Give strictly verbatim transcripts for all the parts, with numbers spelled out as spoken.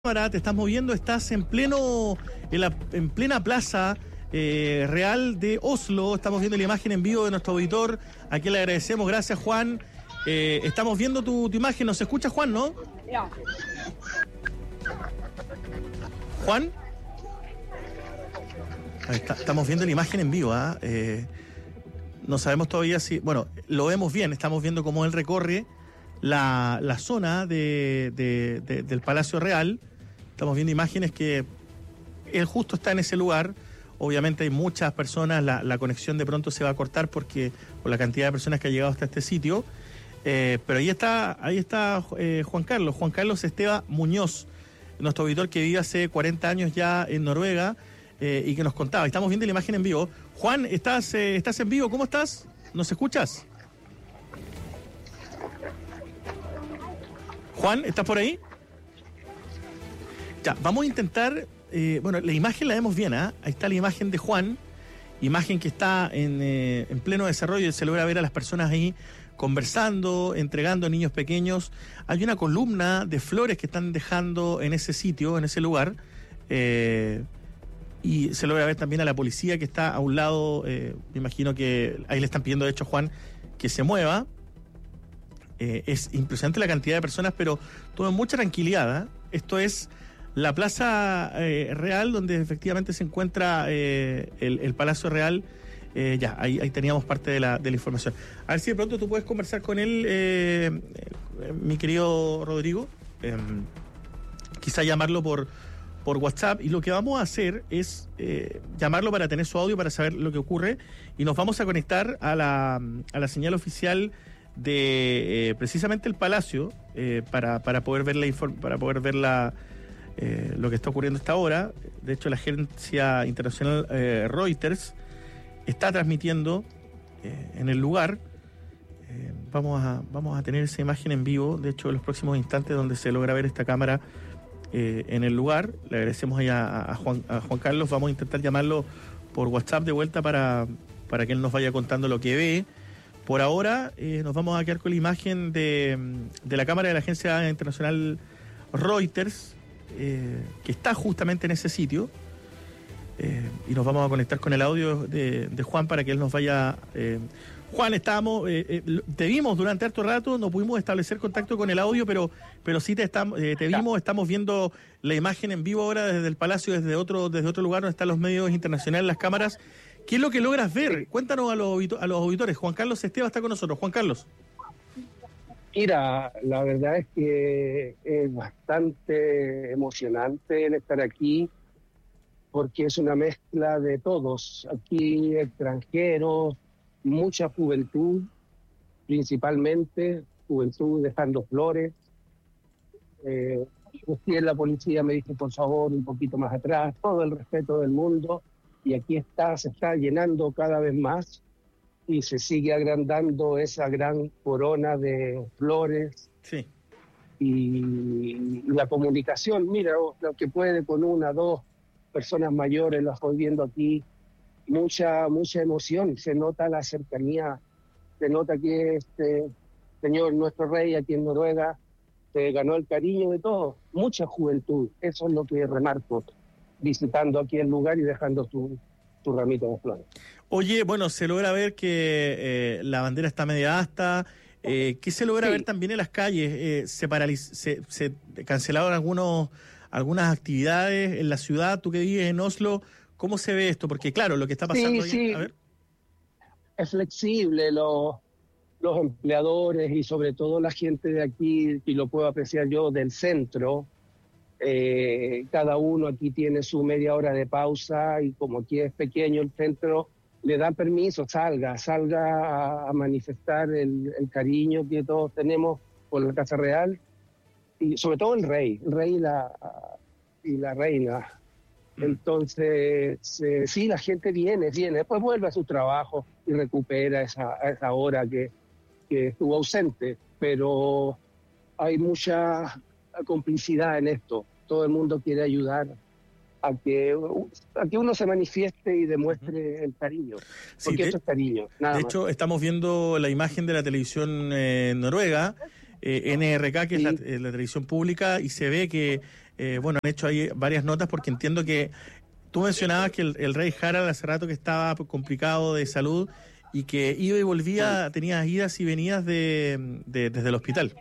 Te estás moviendo, estás en pleno en, la, en plena plaza eh, real de Oslo. Estamos viendo la imagen en vivo de nuestro auditor, a quien le agradecemos. Gracias, Juan. Eh, estamos viendo tu, tu imagen. ¿Nos escucha, Juan, no? Ya. ¿Juan? Ahí está, estamos viendo la imagen en vivo. ¿eh? Eh, no sabemos todavía si... Bueno, lo vemos bien. Estamos viendo cómo él recorre la, la zona de, de, de, del Palacio Real. Estamos viendo imágenes que él justo está en ese lugar. Obviamente hay muchas personas, la, la conexión de pronto se va a cortar porque por la cantidad de personas que ha llegado hasta este sitio. Eh, pero ahí está, ahí está eh, Juan Carlos, Juan Carlos Esteban Muñoz, nuestro auditor que vive hace cuarenta años ya en Noruega eh, y que nos contaba. Estamos viendo la imagen en vivo. Juan, ¿estás, eh, estás en vivo? ¿Cómo estás? ¿Nos escuchas? Juan, ¿estás por ahí? Ya, vamos a intentar, eh, bueno, la imagen la vemos bien, ¿eh? Ahí está la imagen de Juan, imagen que está en, eh, en pleno desarrollo, se logra ver a las personas ahí conversando, entregando a niños pequeños. Hay una columna de flores que están dejando en ese sitio, en ese lugar, eh, y se logra ver también a la policía que está a un lado, eh, me imagino que ahí le están pidiendo de hecho a Juan que se mueva. Eh, es impresionante la cantidad de personas, pero todo en mucha tranquilidad, ¿eh? Esto es la Plaza eh, Real, donde efectivamente se encuentra eh, el, el Palacio Real. Eh, ya, ahí, ahí teníamos parte de la, de la información. A ver si de pronto tú puedes conversar con él, eh, eh, mi querido Rodrigo. Eh, quizá llamarlo por, por WhatsApp. Y lo que vamos a hacer es eh, llamarlo para tener su audio, para saber lo que ocurre. Y nos vamos a conectar a la, a la señal oficial de eh, precisamente el Palacio eh, para, para poder ver la inform- para poder ver la Eh, lo que está ocurriendo hasta ahora. De hecho, la agencia internacional eh, Reuters está transmitiendo eh, en el lugar. Eh, vamos a vamos a tener esa imagen en vivo, de hecho, en los próximos instantes, donde se logra ver esta cámara eh, en el lugar. Le agradecemos ahí a, a, Juan, a Juan Carlos. Vamos a intentar llamarlo por WhatsApp de vuelta para, para que él nos vaya contando lo que ve. Por ahora eh, nos vamos a quedar con la imagen de, de la cámara de la agencia internacional Reuters, Eh, que está justamente en ese sitio, eh, y nos vamos a conectar con el audio de, de Juan para que él nos vaya. eh, Juan, estábamos, eh, eh, te vimos durante harto rato, no pudimos establecer contacto con el audio, pero pero sí te estamos, eh, te vimos, estamos viendo la imagen en vivo ahora desde el Palacio, desde otro desde otro lugar donde están los medios internacionales, las cámaras. ¿Qué es lo que logras ver? Cuéntanos a los a los auditores. Juan Carlos Esteban está con nosotros. Juan Carlos. Mira, la verdad es que es bastante emocionante el estar aquí porque es una mezcla de todos. Aquí extranjeros, mucha juventud, principalmente juventud dejando flores. Eh, en la policía me dijo, por favor, un poquito más atrás, todo el respeto del mundo. Y aquí está, se está llenando cada vez más. Y se sigue agrandando esa gran corona de flores. Sí. Y la comunicación, mira, lo que puede con una, dos personas mayores, las estoy viendo aquí, mucha, mucha emoción, se nota la cercanía, se nota que este señor, nuestro rey aquí en Noruega, se ganó el cariño de todos, mucha juventud, eso es lo que remarco, visitando aquí el lugar y dejando tu, tu ramito de flores. Oye, bueno, se logra ver que eh, la bandera está media asta. Eh, ¿Qué se logra sí. ver también en las calles? Eh, se, paraliz- se, se cancelaron algunos, algunas actividades en la ciudad. Tú que vives en Oslo, ¿cómo se ve esto? Porque claro, lo que está pasando... Sí, ahí, sí. A ver. Es flexible, los, los empleadores y sobre todo la gente de aquí, y lo puedo apreciar yo, del centro. Eh, cada uno aquí tiene su media hora de pausa y como aquí es pequeño el centro, le da permiso, salga, salga a, a manifestar el, el cariño que todos tenemos por la Casa Real y sobre todo el rey, el rey y la, y la reina. Entonces, eh, sí, la gente viene, viene, después vuelve a su trabajo y recupera esa, esa hora que, que estuvo ausente, pero hay mucha complicidad en esto, todo el mundo quiere ayudar a que, a que uno se manifieste y demuestre el cariño, porque sí, de, eso es cariño, nada de más. hecho, estamos viendo la imagen de la televisión eh, noruega, eh, N R K, que sí. es la, la televisión pública, y se ve que eh, bueno, han hecho ahí varias notas porque entiendo que tú mencionabas que el, el rey Harald hace rato que estaba complicado de salud y que iba y volvía, tenía idas y venidas de, de desde el hospital.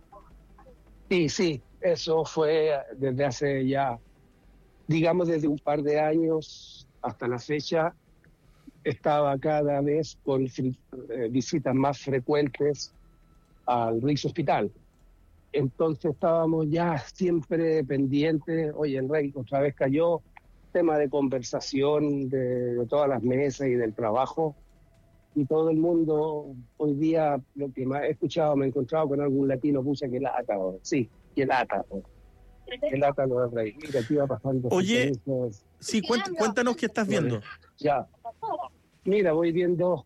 Sí, sí, eso fue desde hace ya, digamos, desde un par de años hasta la fecha. Estaba cada vez con eh, visitas más frecuentes al Rijkshospital. Entonces estábamos ya siempre pendientes, oye, el rey otra vez cayó, tema de conversación de, de todas las mesas y del trabajo, y todo el mundo, hoy día, lo que más he escuchado, me he encontrado con algún latino, puse que lata, o, sí, que lata, o, que lata lo del rey. Mira, aquí va pasando. Oye, sí, cuéntanos qué estás viendo. Ya, mira, voy viendo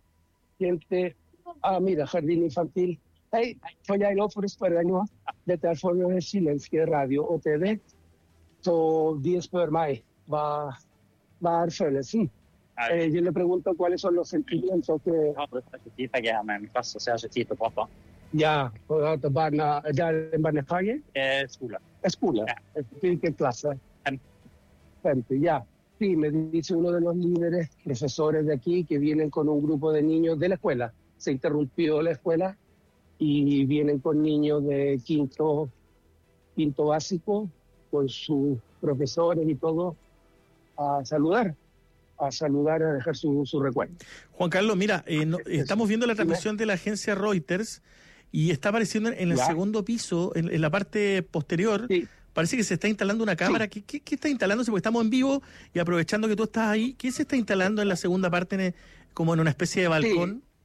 gente, ah, mira, jardín infantil. Hey, får jeg lov for å spørre deg noe? Dette er for chilenske radio og T V. Så de spør meg, hva, hva er følelsen? Eh, yo le pregunto cuáles son los sentimientos que... Jeg har brukt ikke tid, jeg er med min klasse, så jeg har ikke tid til å prate. Ja, og at barna, det er en barnehage? Eh, skole. Skole? Ja. Hvilken klasse? Femte, ya. Sí, me dice uno de los líderes, profesores de aquí, que vienen con un grupo de niños de la escuela. Se interrumpió la escuela y vienen con niños de quinto, quinto básico, con sus profesores y todo, a saludar, a saludar, a dejar su, su recuerdo. Juan Carlos, mira, eh, no, estamos viendo la transmisión de la agencia Reuters y está apareciendo en el ¿Ya? segundo piso, en, en la parte posterior, sí. Parece que se está instalando una cámara. Sí. ¿Qué, qué, ¿Qué está instalándose? Porque estamos en vivo y aprovechando que tú estás ahí, ¿qué se está instalando en la segunda parte, en, como en una especie de balcón? Sí.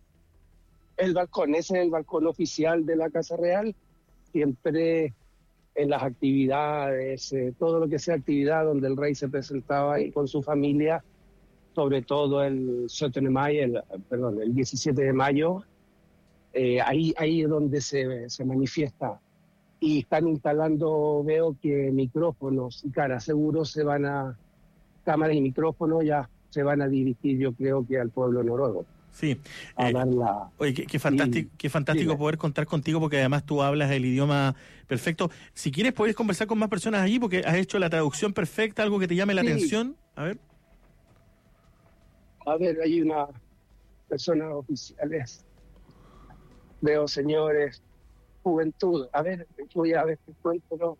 El balcón, ese es el balcón oficial de la Casa Real. Siempre en las actividades, eh, todo lo que sea actividad donde el rey se presentaba ahí con su familia, sobre todo el siete de mayo, el, perdón, el diecisiete de mayo, eh, ahí, ahí es donde se, se manifiesta. Y están instalando, veo que micrófonos y cara, seguro se van a, cámaras y micrófonos ya se van a dirigir, yo creo que al pueblo noruego. Sí. A eh, dar la... Oye, qué, qué fantástico, sí, qué fantástico sí, poder contar contigo porque además tú hablas el idioma perfecto. Si quieres puedes conversar con más personas allí porque has hecho la traducción perfecta, algo que te llame la sí. atención. A ver. A ver, hay una persona oficiales. Veo señores, juventud. A ver, voy a ver qué cuento, ¿no?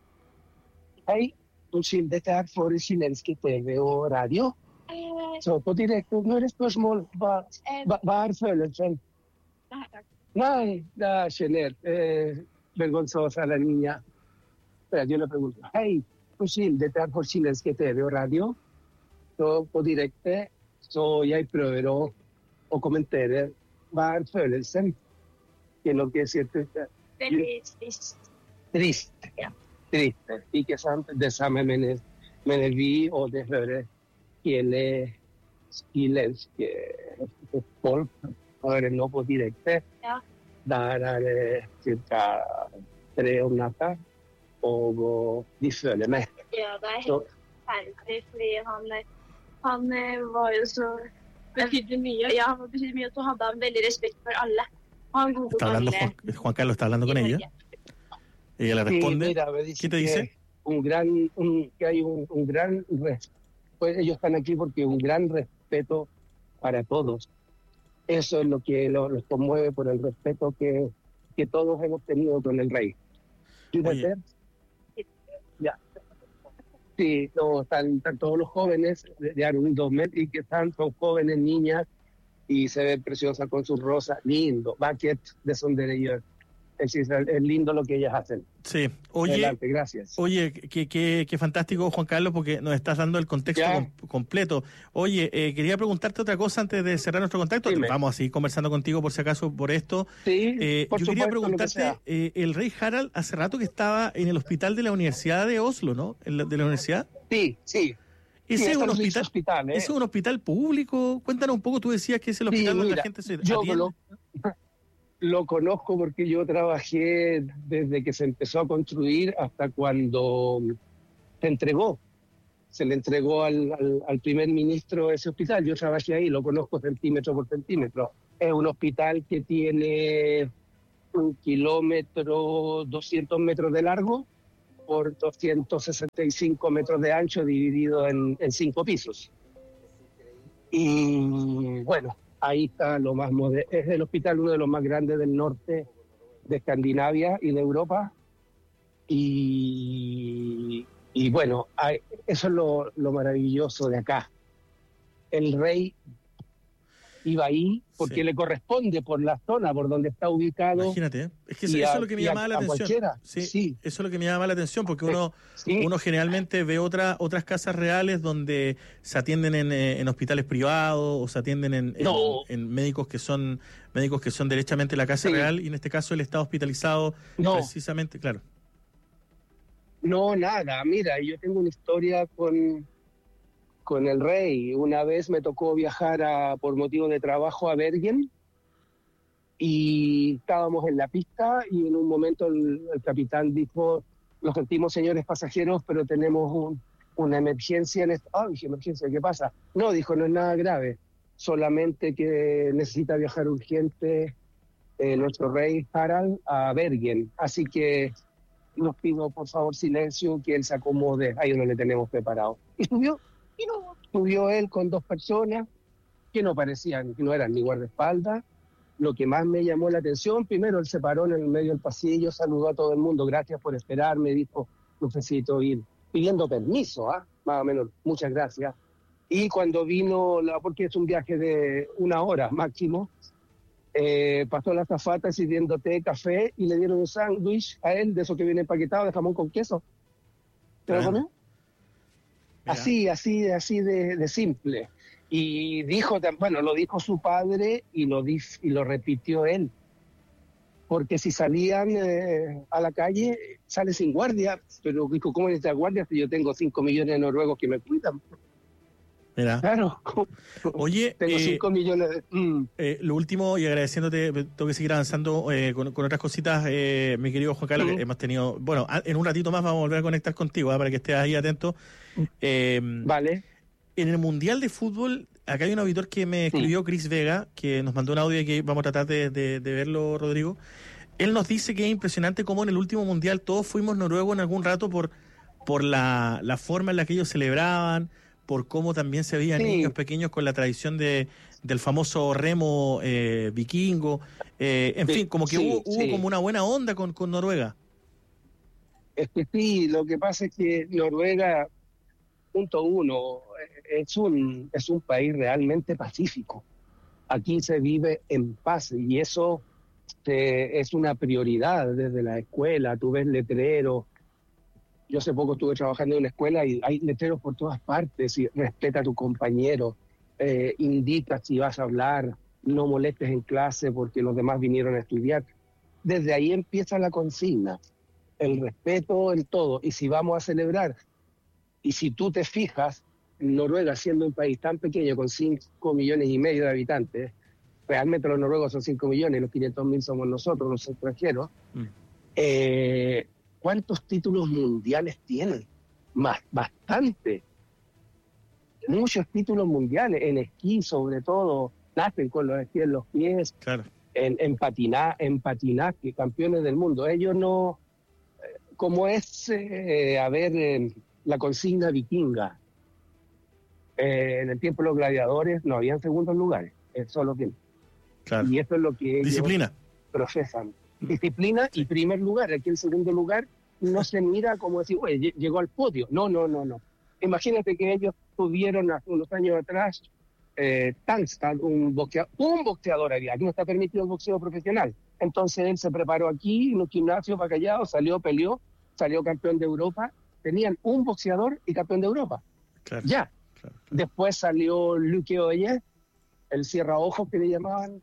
Hei, unnskyld, dette er for chilenske T V og radio. Så på direkte, nå er det spørsmål, hva, hva, hva er følelsen? Nei, det er sjenert. Eh, vergonzosa la niña. Pero yo le pregunto, hei, unnskyld, dette er for chilenske T V og radio. Så på direkte, så jeg prøver å, å kommentere hva er følelsen. Que lo que siento Veldig trist. Trist. Ja. Triste. Ikke sant? Det samme mener, mener vi, og det hører hele chilenske folk hører nå på direkte. Ja. Der er det ca. tre om natta, og de føler meg. Ja, det er Så, helt forferdelig, fordi han, han var jo så betydde mye. Ja, han betydde mye, og så hadde han veldig respekt for alle. Está hablando Juan, Juan Carlos está hablando con ella. Ella le responde. Sí, mira, me dice ¿Qué te dice? Un gran, un, que hay un, un gran respeto. Pues ellos están aquí porque un gran respeto para todos. Eso es lo que lo, los conmueve por el respeto que, que todos hemos tenido con el rey. Oye. Ya. Sí, no, están, están todos los jóvenes de, de Arun Domet y que están, son jóvenes, niñas, y se ve preciosa con sus rosas, lindo, bucket de sonderillo. Es, es, es lindo lo que ellas hacen. Sí, oye, adelante, gracias. Oye, qué, qué, qué fantástico, Juan Carlos, porque nos estás dando el contexto com completo. Oye, eh, quería preguntarte otra cosa antes de cerrar nuestro contacto. Dime. Vamos a seguir conversando contigo por si acaso por esto. Sí, eh, por yo supuesto, quería preguntarte, lo que eh, el rey Harald hace rato que estaba en el hospital de la Universidad de Oslo, ¿no? ¿De la universidad? Sí, sí. Ese sí, es un hospital, hospital ¿eh? ¿Ese es un hospital público? Cuéntanos un poco, tú decías que es el hospital sí, donde mira, la gente se yo atiende. Lo, lo conozco porque yo trabajé desde que se empezó a construir hasta cuando se entregó. Se le entregó al, al, al primer ministro ese hospital. Yo trabajé ahí, lo conozco centímetro por centímetro. Es un hospital que tiene un kilómetro, doscientos metros de largo, por doscientos sesenta y cinco metros de ancho, dividido en, en cinco pisos. Y bueno, ahí está lo más moderno. Es el hospital uno de los más grandes del norte de Escandinavia y de Europa. Y, y bueno, hay, eso es lo, lo maravilloso de acá. El rey iba ahí porque sí. le corresponde por la zona por donde está ubicado. Imagínate, ¿eh? Es que eso, a, eso es lo que me llamaba la atención. Sí, sí, eso es lo que me llamaba la atención, porque uno sí. uno generalmente ve otra, otras casas reales donde se atienden en, en hospitales privados o se atienden en, no. en, en médicos que son médicos que son derechamente la casa sí. real, y en este caso él está hospitalizado no. precisamente, claro. No, nada, mira, yo tengo una historia con... con el rey. Una vez me tocó viajar a, por motivo de trabajo a Bergen, y estábamos en la pista y en un momento el, el capitán dijo: lo sentimos, señores pasajeros, pero tenemos un, una emergencia en esta... Ah, dije, ¿emergencia? ¿Qué pasa? No, dijo, no es nada grave, solamente que necesita viajar urgente eh, nuestro rey Harald a Bergen, así que nos pido por favor silencio, que él se acomode, ahí no le tenemos preparado. Y subió Y no, subió él con dos personas que no parecían, que no eran ni guardaespaldas. Lo que más me llamó la atención, primero él se paró en el medio del pasillo, saludó a todo el mundo, gracias por esperarme, dijo, necesito ir, pidiendo permiso, ¿ah? más o menos, muchas gracias. Y cuando vino, la, porque es un viaje de una hora máximo, eh, pasó la azafata sirviendo té, café, y le dieron un sándwich a él, de eso que viene empaquetado, de jamón con queso. ¿Te lo comió? Así, así, así de, de simple. Y dijo, bueno, lo dijo su padre y lo, di, y lo repitió él. Porque si salían eh, a la calle, sale sin guardia. Pero dijo, ¿cómo necesita guardia si yo tengo cinco millones de noruegos que me cuidan? Mira. Claro. Oye, tengo eh, cinco millones de... Mm. Eh, lo último, y agradeciéndote, tengo que seguir avanzando eh, con, con otras cositas, eh, mi querido Juan Carlos, mm. que hemos tenido... Bueno, en un ratito más vamos a volver a conectar contigo, ¿eh? para que estés ahí atento. Eh, vale. En el Mundial de Fútbol, acá hay un auditor que me escribió, sí. Chris Vega, que nos mandó un audio y que vamos a tratar de, de, de verlo, Rodrigo. Él nos dice que es impresionante cómo en el último Mundial todos fuimos noruegos en algún rato por, por la, la forma en la que ellos celebraban, por cómo también se veían sí. niños pequeños con la tradición de del famoso remo eh, vikingo. Eh, en sí, fin, como que sí, hubo, hubo sí. como una buena onda con, con Noruega. Es que sí, lo que pasa es que Noruega, punto uno, es un, es un país realmente pacífico. Aquí se vive en paz y eso te, es una prioridad desde la escuela. Tú ves letreros. Yo hace poco estuve trabajando en una escuela y hay letreros por todas partes, y respeta a tu compañero, eh, indica si vas a hablar, no molestes en clase porque los demás vinieron a estudiar. Desde ahí empieza la consigna, el respeto en todo. Y si vamos a celebrar, y si tú te fijas, Noruega siendo un país tan pequeño con cinco millones y medio de habitantes, realmente los noruegos son cinco millones, los quinientos mil somos nosotros, los extranjeros, mm. eh, ¿cuántos títulos mundiales tienen? Más, bastante. Muchos títulos mundiales, en esquí sobre todo, nacen con los esquís en los pies, claro. en, en, patina, en patinaje, campeones del mundo. Ellos no, eh, como es, eh, a ver, eh, la consigna vikinga, eh, en el tiempo de los gladiadores no habían segundos lugares, eso es lo que... Claro. Y eso es lo que ellos Disciplina. procesan. Disciplina y primer lugar. Aquí el segundo lugar no se mira como decir, oye, llegó al podio. No, no, no, no. Imagínate que ellos tuvieron hace unos años atrás eh, Tangstad, un boxeador, un boxeador había, aquí no está permitido el boxeo profesional. Entonces él se preparó aquí en un gimnasio para callado, salió, peleó, salió campeón de Europa. Tenían un boxeador y campeón de Europa. Claro, ya. Claro, claro. Después salió Luke Oye, el cierra ojos que le llamaban,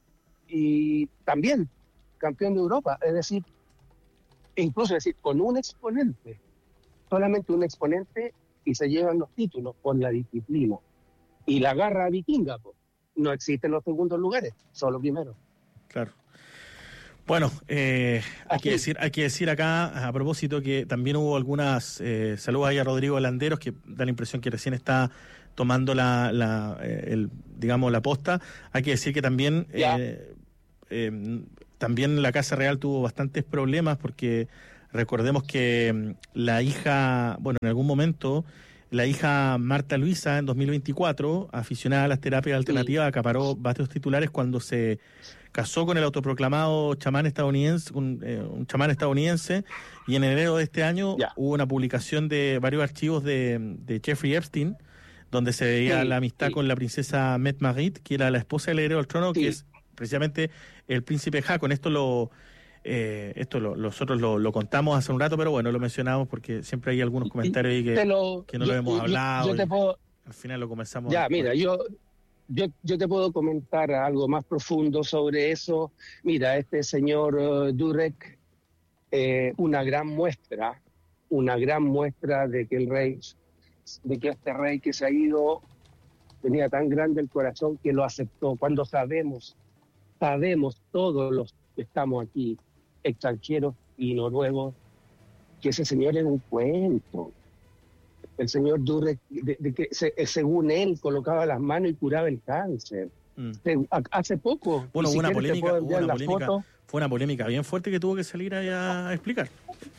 y también campeón de Europa, es decir, incluso es decir, con un exponente, solamente un exponente, y se llevan los títulos por la disciplina. Y la garra vikinga, pues, no existen los segundos lugares, solo primero. Claro. Bueno, eh, hay, que decir, hay que decir acá, a propósito, que también hubo algunas, eh, saludos ahí a Rodrigo Landeros, que da la impresión que recién está tomando la, la eh, el, digamos, la posta. Hay que decir que también... Eh, eh, también la Casa Real tuvo bastantes problemas porque Recordemos que la hija, bueno, en algún momento, la hija Marta Luisa, en dos mil veinticuatro, aficionada a las terapias alternativas, sí. acaparó varios titulares cuando se casó con el autoproclamado chamán estadounidense, un, eh, un chamán estadounidense, y en enero de este año yeah. hubo una publicación de varios archivos de, de Jeffrey Epstein, donde se veía sí, la amistad sí. con la princesa Mette Marit, que era la esposa del heredero al trono, sí. que es precisamente el príncipe Haakon. Esto lo eh, esto lo, nosotros lo, lo contamos hace un rato, pero bueno, lo mencionamos porque siempre hay algunos comentarios ahí que, lo, que no yo, lo hemos yo, hablado. Yo te puedo, al final lo conversamos. Ya, mira, yo, yo, yo te puedo comentar algo más profundo sobre eso. Mira, este señor uh, Durek, eh, una gran muestra, una gran muestra de que el rey... de que este rey que se ha ido tenía tan grande el corazón que lo aceptó. Cuando sabemos, sabemos todos los que estamos aquí, extranjeros y noruegos, que ese señor era un cuento. El señor Durek, de, de que se, según él, colocaba las manos y curaba el cáncer. Mm. Se, hace poco. Bueno, hubo una polémica, hubo una polémica fue una polémica bien fuerte que tuvo que salir a, a explicar.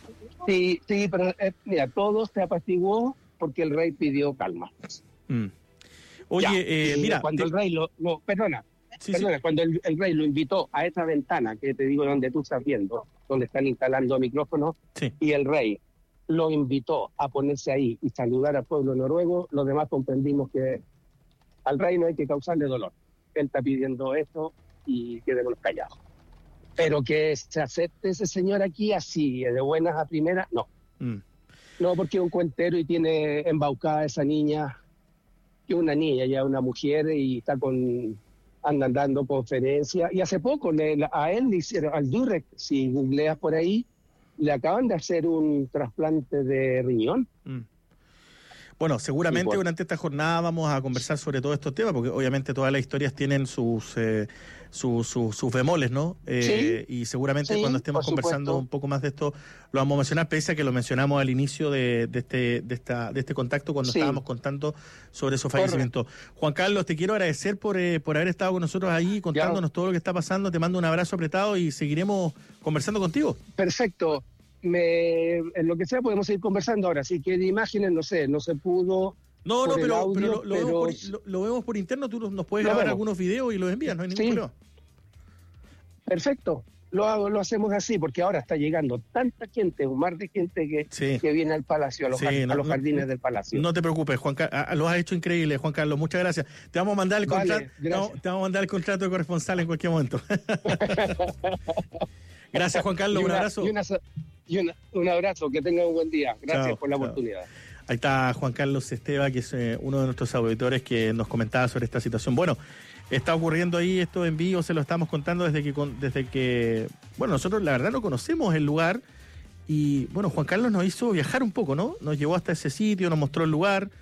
Sí, sí, pero eh, mira, todo se apaciguó porque el rey pidió calma. Mm. Oye, ya, eh, mira... Cuando te... el rey lo... No, perdona, sí, perdona sí. cuando el, el rey lo invitó a esa ventana, que te digo donde tú estás viendo, donde están instalando micrófonos, sí. y el rey lo invitó a ponerse ahí y saludar al pueblo noruego, los demás comprendimos que al rey no hay que causarle dolor. Él está pidiendo esto y quedémonos callados. Pero que se acepte ese señor aquí así, de buenas a primeras, no. Mm. No, porque es un cuentero y tiene embaucada a esa niña, que es una niña, ya una mujer, y está con andan dando conferencias. Y hace poco le, a él le hicieron, al Durek, si googleas por ahí, le acaban de hacer un trasplante de riñón. Mm. Bueno, seguramente bueno. durante esta jornada vamos a conversar sobre todos estos temas, porque obviamente todas las historias tienen sus eh, sus, sus, sus bemoles, ¿no? Eh, sí, y seguramente sí, cuando estemos conversando un poco más de esto lo vamos a mencionar, pese a que lo mencionamos al inicio de, de este de esta de este contacto cuando sí. estábamos contando sobre esos fallecimientos. Correcto. Juan Carlos, te quiero agradecer por, eh, por haber estado con nosotros ahí contándonos ya. todo lo que está pasando. Te mando un abrazo apretado y seguiremos conversando contigo. Perfecto. Me, en lo que sea podemos seguir conversando ahora, así que de imágenes no sé, no se pudo. No, no, pero, audio, pero, lo, lo, pero... Vemos por, lo, lo vemos por interno, tú nos puedes grabar algunos videos y los envías, no hay ningún sí. problema. Perfecto, lo hago, lo hacemos así, porque ahora está llegando tanta gente, un mar de gente que, sí. que viene al palacio, a los, sí, jard, no, a los jardines no, del palacio. No te preocupes, Juan Carlos, lo has hecho increíble, Juan Carlos, muchas gracias. Te vamos a mandar el vale, contrato, no, te vamos a mandar el contrato de corresponsal en cualquier momento. Gracias, Juan Carlos, una, un abrazo. Y una, Y una, un abrazo, que tengan un buen día. Gracias chao, por la chao. oportunidad. Ahí está Juan Carlos Esteva, que es eh, uno de nuestros auditores que nos comentaba sobre esta situación. Bueno, está ocurriendo ahí esto en vivo, se lo estamos contando desde que, desde que, bueno, nosotros la verdad no conocemos el lugar y, bueno, Juan Carlos nos hizo viajar un poco, ¿no? Nos llevó hasta ese sitio, nos mostró el lugar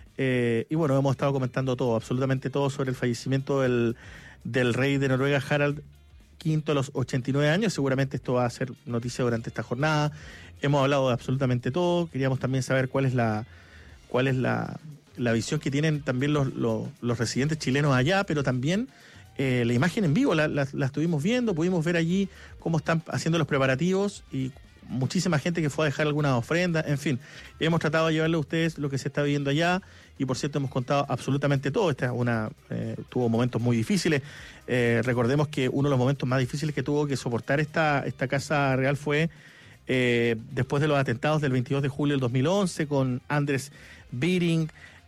eh, y, bueno, hemos estado comentando todo, absolutamente todo sobre el fallecimiento del, del rey de Noruega, Harald Quinto, a los ochenta y nueve años. Seguramente esto va a ser noticia durante esta jornada. Hemos hablado de absolutamente todo. Queríamos también saber cuál es la cuál es la, la visión que tienen también los, los, los residentes chilenos allá, pero también eh, la imagen en vivo la, la, la estuvimos viendo, pudimos ver allí cómo están haciendo los preparativos y muchísima gente que fue a dejar algunas ofrendas, en fin, hemos tratado de llevarle a ustedes lo que se está viviendo allá y por cierto hemos contado absolutamente todo. Esta es una eh, tuvo momentos muy difíciles, eh, recordemos que uno de los momentos más difíciles que tuvo que soportar esta, esta Casa Real fue eh, después de los atentados del veintidós de julio del dos mil once con Anders Behring,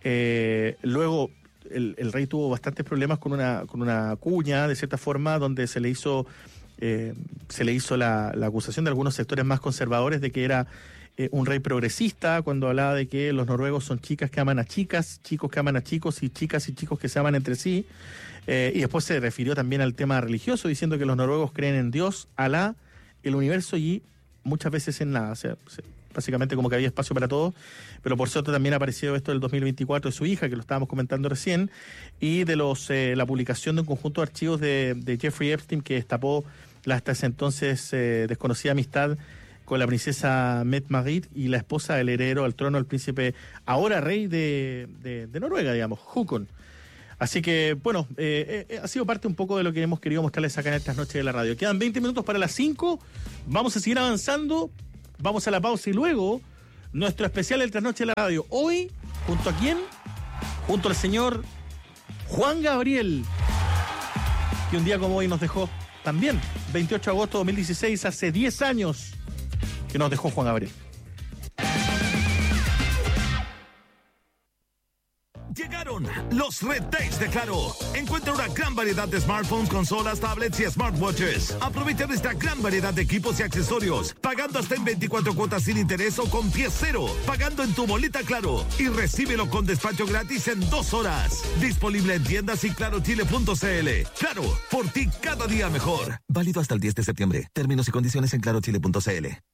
eh, luego el, el rey tuvo bastantes problemas con una, con una cuña de cierta forma donde se le hizo Eh, se le hizo la, la acusación de algunos sectores más conservadores de que era eh, un rey progresista, cuando hablaba de que los noruegos son chicas que aman a chicas, chicos que aman a chicos y chicas y chicos que se aman entre sí, eh, y después se refirió también al tema religioso, diciendo que los noruegos creen en Dios, Alá, el universo y muchas veces en nada, o sea, básicamente como que había espacio para todos, pero por cierto también ha aparecido esto del dos mil veinticuatro de su hija, que lo estábamos comentando recién, y de los eh, la publicación de un conjunto de archivos de, de Jeffrey Epstein que destapó la hasta ese entonces eh, desconocida amistad con la princesa Mette Marit y la esposa del heredero al trono, el príncipe ahora rey de, de, de Noruega, digamos, Haakon. Así que, bueno, eh, eh, ha sido parte un poco de lo que hemos querido mostrarles acá en estas noches de la radio. Quedan veinte minutos para las cinco, vamos a seguir avanzando. Vamos a la pausa y luego nuestro especial El Trasnoche de la Radio. Hoy, ¿junto a quién? Junto al señor Juan Gabriel, que un día como hoy nos dejó también, veintiocho de agosto de dos mil dieciséis, hace diez años que nos dejó Juan Gabriel. Llegaron los Red Days de Claro. Encuentra una gran variedad de smartphones, consolas, tablets y smartwatches. Aprovecha esta gran variedad de equipos y accesorios, pagando hasta en veinticuatro cuotas sin interés o con pie cero, pagando en tu boleta Claro y recíbelo con despacho gratis en dos horas. Disponible en tiendas y claro chile punto c l. Claro, por ti cada día mejor. Válido hasta el diez de septiembre. Términos y condiciones en claro chile punto c l.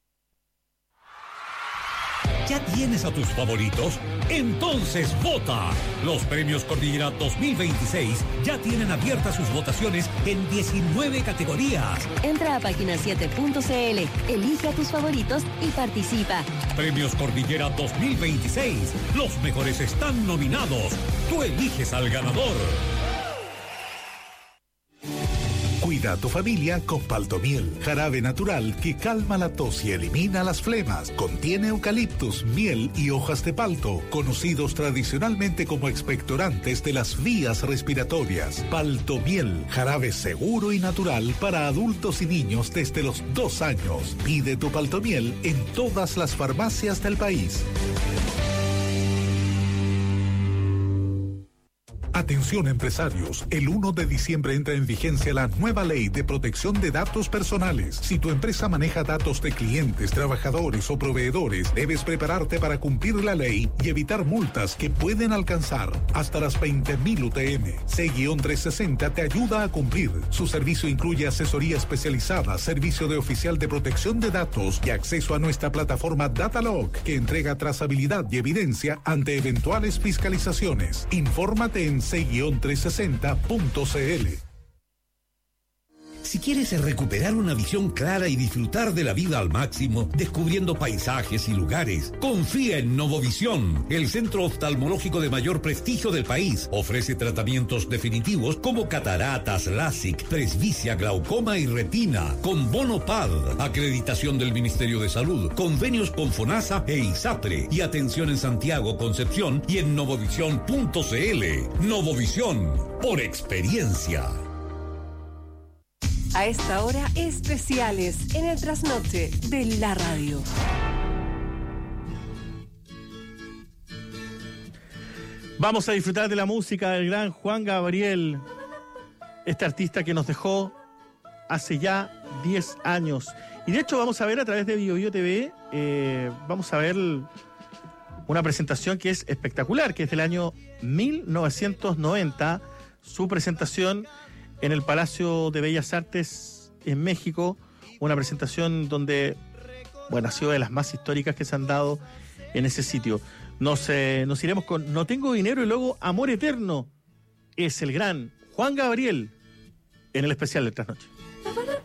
¿Ya tienes a tus favoritos? Entonces vota. Los premios Cordillera dos mil veintiséis ya tienen abiertas sus votaciones en diecinueve categorías. Entra a página siete punto c l, elige a tus favoritos y participa. Premios Cordillera dos mil veintiséis. Los mejores están nominados. Tú eliges al ganador. Cuida a tu familia con Paltomiel, jarabe natural que calma la tos y elimina las flemas. Contiene eucaliptus, miel y hojas de palto, conocidos tradicionalmente como expectorantes de las vías respiratorias. Paltomiel, jarabe seguro y natural para adultos y niños desde los dos años. Pide tu Paltomiel en todas las farmacias del país. Atención empresarios, el uno de diciembre entra en vigencia la nueva ley de protección de datos personales. Si tu empresa maneja datos de clientes, trabajadores o proveedores, debes prepararte para cumplir la ley y evitar multas que pueden alcanzar hasta las veinte mil U T M. C trescientos sesenta te ayuda a cumplir. Su servicio incluye asesoría especializada, servicio de oficial de protección de datos y acceso a nuestra plataforma Datalog, que entrega trazabilidad y evidencia ante eventuales fiscalizaciones. Infórmate en c trescientos sesenta punto c l. Si quieres recuperar una visión clara y disfrutar de la vida al máximo, descubriendo paisajes y lugares, confía en Novovisión, el centro oftalmológico de mayor prestigio del país. Ofrece tratamientos definitivos como cataratas, LASIK, presbicia, glaucoma y retina, con bono P A D, acreditación del Ministerio de Salud, convenios con FONASA e ISAPRE, y atención en Santiago, Concepción y en novovisión punto c l. Novovisión, por experiencia. A esta hora, especiales en el trasnoche de la radio. Vamos a disfrutar de la música del gran Juan Gabriel, este artista que nos dejó hace ya diez años. Y de hecho vamos a ver a través de Bio Bio T V, eh, vamos a ver una presentación que es espectacular, que es del año mil novecientos noventa, su presentación en el Palacio de Bellas Artes en México, una presentación donde, bueno, ha sido de las más históricas que se han dado en ese sitio. Nos, eh, nos iremos con No Tengo Dinero y luego Amor Eterno. Es el gran Juan Gabriel en el especial de Trasnoche.